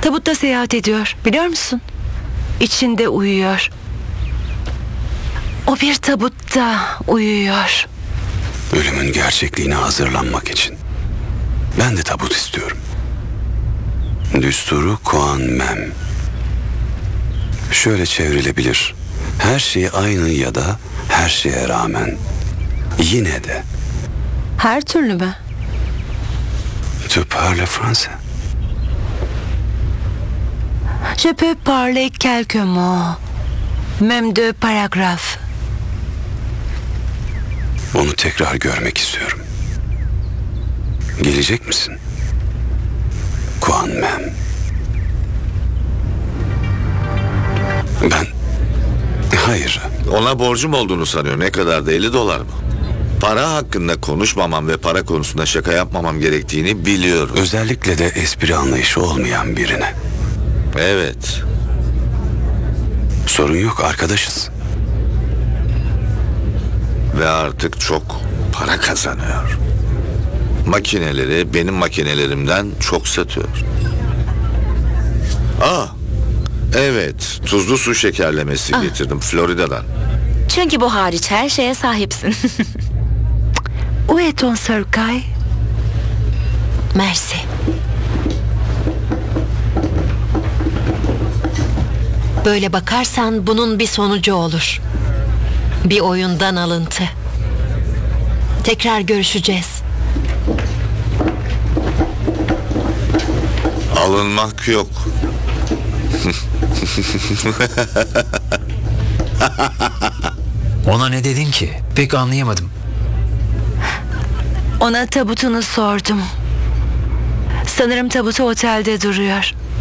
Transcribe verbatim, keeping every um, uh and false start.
Tabutta seyahat ediyor, biliyor musun? İçinde uyuyor. O bir tabutta uyuyor. Ölümün gerçekliğine hazırlanmak için. Ben de tabut istiyorum. Düsturu Kuan Mem. Şöyle çevrilebilir. Her şey aynı ya da her şeye rağmen. Yine de. Her türlü mü? Tu parles français? Je peux parler quelques mots. Même deux paragraphes. Onu tekrar görmek istiyorum. Gelecek misin? Kuan Mem. Ben... Hayır. Ona borcum olduğunu sanıyor. Ne kadar da elli dolar mı? Para hakkında konuşmamam ve para konusunda şaka yapmamam gerektiğini biliyorum. Özellikle de espri anlayışı olmayan birine. Evet. Sorun yok, arkadaşız. Ve artık çok para kazanıyor. Makineleri benim makinelerimden çok satıyor. Aa, evet, tuzlu su şekerlemesi getirdim Florida'dan. Çünkü bu hariç her şeye sahipsin. Où est ton cercueil? Merci. Böyle bakarsan bunun bir sonucu olur. Bir oyundan alıntı. Tekrar görüşeceğiz. Alınmak yok. Ona ne dedin ki? Pek anlayamadım. Ona tabutunu sordum. Sanırım tabutu otelde duruyor.